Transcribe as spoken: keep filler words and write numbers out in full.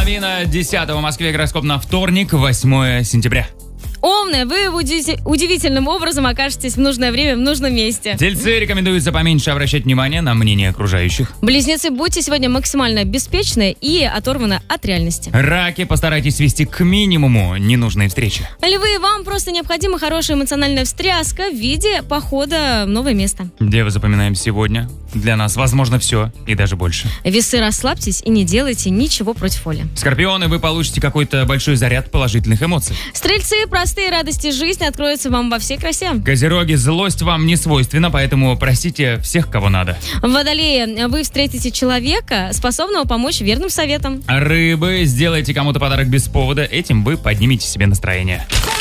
Половина десятого в Москве. Гороскоп на вторник, восьмое сентября. Овны, вы уди- удивительным образом окажетесь в нужное время в нужном месте. Тельцы, рекомендуется поменьше обращать внимание на мнение окружающих. Близнецы, будьте сегодня максимально беспечны и оторваны от реальности. Раки, постарайтесь свести к минимуму ненужные встречи. Львы, вам просто необходима хорошая эмоциональная встряска в виде похода в новое место. Девы, запоминаем сегодня. Для нас возможно все и даже больше. Весы, расслабьтесь и не делайте ничего против воли. Скорпионы, вы получите какой-то большой заряд положительных эмоций. Стрельцы, простые радости жизни откроются вам во всей красе. Козероги, злость вам не свойственна, поэтому простите всех, кого надо. Водолеи, вы встретите человека, способного помочь верным советам. Рыбы, сделайте кому-то подарок без повода, этим вы поднимете себе настроение.